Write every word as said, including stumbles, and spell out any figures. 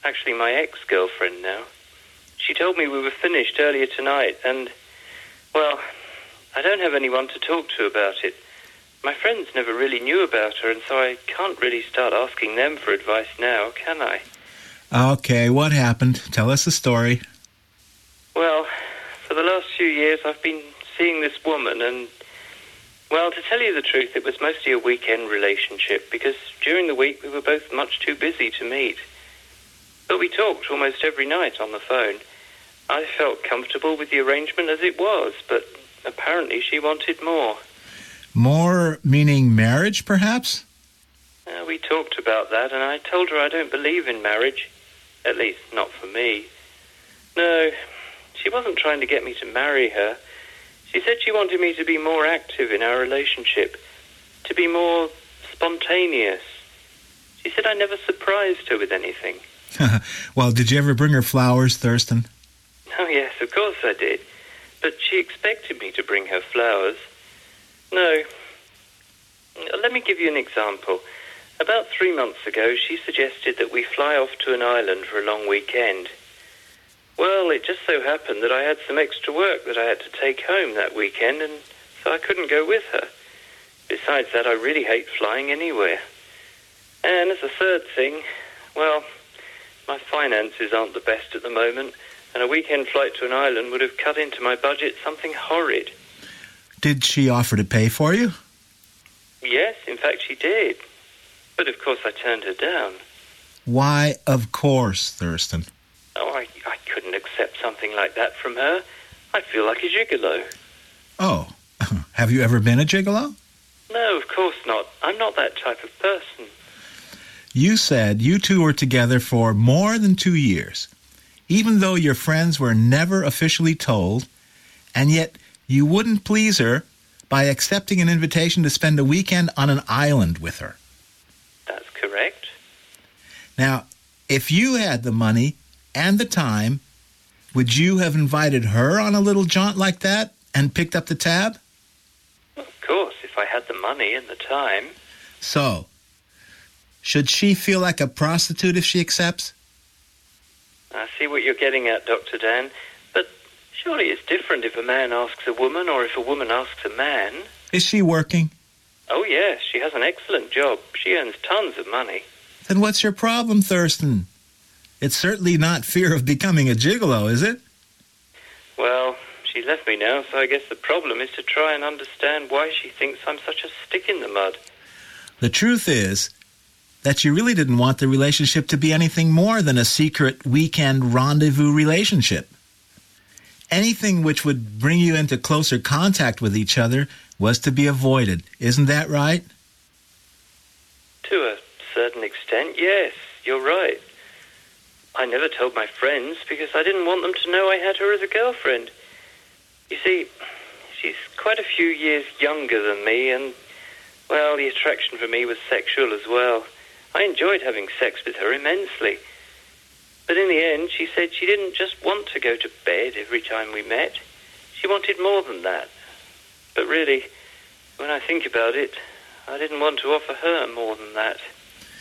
actually my ex-girlfriend now. She told me we were finished earlier tonight, and, well, I don't have anyone to talk to about it. My friends never really knew about her, and so I can't really start asking them for advice now, can I? Okay, what happened? Tell us the story. Well, for the last few years I've been seeing this woman, and, well, to tell you the truth, it was mostly a weekend relationship, because during the week we were both much too busy to meet. But we talked almost every night on the phone. I felt comfortable with the arrangement as it was, but apparently she wanted more. More meaning marriage, perhaps? Uh, we talked about that, and I told her I don't believe in marriage. At least, not for me. No, she wasn't trying to get me to marry her. She said she wanted me to be more active in our relationship, to be more spontaneous. She said I never surprised her with anything. Well, did you ever bring her flowers, Thurston? Oh, yes, of course I did. But she expected me to bring her flowers. No. Let me give you an example. About three months ago, she suggested that we fly off to an island for a long weekend. Well, it just so happened that I had some extra work that I had to take home that weekend, and so I couldn't go with her. Besides that, I really hate flying anywhere. And as a third thing, well, my finances aren't the best at the moment, and a weekend flight to an island would have cut into my budget something horrid. Did she offer to pay for you? Yes, in fact she did. But of course I turned her down. Why, of course, Thurston? Oh, I, I couldn't accept something like that from her. I feel like a gigolo. Oh, have you ever been a gigolo? No, of course not. I'm not that type of person. You said you two were together for more than two years, even though your friends were never officially told, and yet you wouldn't please her by accepting an invitation to spend a weekend on an island with her. That's correct. Now, if you had the money and the time, would you have invited her on a little jaunt like that and picked up the tab? Well, of course, if I had the money and the time. So, should she feel like a prostitute if she accepts? I see what you're getting at, Doctor Dan, but surely it's different if a man asks a woman or if a woman asks a man. Is she working? Oh, yes, she has an excellent job. She earns tons of money. Then what's your problem, Thurston? It's certainly not fear of becoming a gigolo, is it? Well, she left me now, so I guess the problem is to try and understand why she thinks I'm such a stick in the mud. The truth is that you really didn't want the relationship to be anything more than a secret weekend rendezvous relationship. Anything which would bring you into closer contact with each other was to be avoided. Isn't that right? To a certain extent, yes, you're right. I never told my friends because I didn't want them to know I had her as a girlfriend. You see, she's quite a few years younger than me, and, well, the attraction for me was sexual as well. I enjoyed having sex with her immensely. But in the end, she said she didn't just want to go to bed every time we met. She wanted more than that. But really, when I think about it, I didn't want to offer her more than that.